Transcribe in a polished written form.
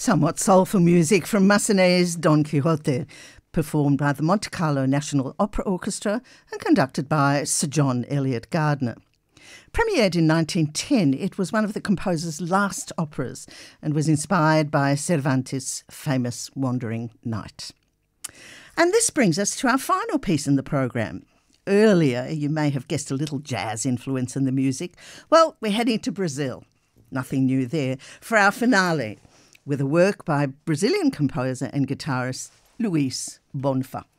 Somewhat soulful music from Massenet's Don Quixote, performed by the Monte Carlo National Opera Orchestra and conducted by Sir John Eliot Gardiner. Premiered in 1910, it was one of the composer's last operas and was inspired by Cervantes' famous Wandering Knight. And this brings us to our final piece in the program. Earlier, you may have guessed a little jazz influence in the music. Well, we're heading to Brazil. Nothing new there. For our finale, with a work by Brazilian composer and guitarist Luis Bonfa.